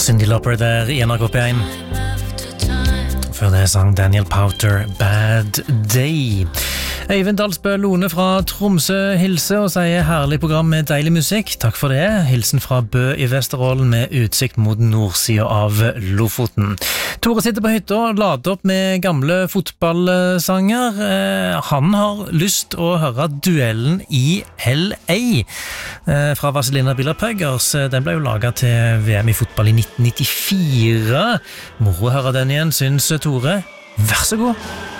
Cyndi Lauper der i NRK P1. Før det sang Daniel Powter Bad Day. Øyvind Dalsbø Lone fra Tromsø hilser og sier herlig program med deilig musikk. Takk for det. Hilsen fra Bø i Vesterålen med utsikt mot nordsida av Lofoten. Tore sitter på hytta og lader opp med gamle fotballsanger. Han har lyst å høre duellen i LA fra Vazelina Bilderpuggers. Den ble jo laget til VM i fotball i 1994. Moro å høre den igjen, syns Tore. Vær så god.